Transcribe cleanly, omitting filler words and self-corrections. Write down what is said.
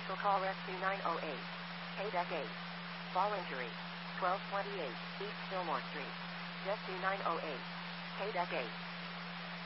Special call S2908. KDEC 8. Fall injury. 1228 East Fillmore Street. S2908. KDEC 8.